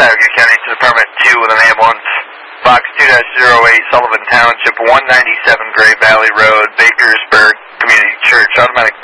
Tioga County to Department 2 with an ambulance. Box 2-08, Sullivan Township, 197 Gray Valley Road, Bakersburg Community Church. Automatic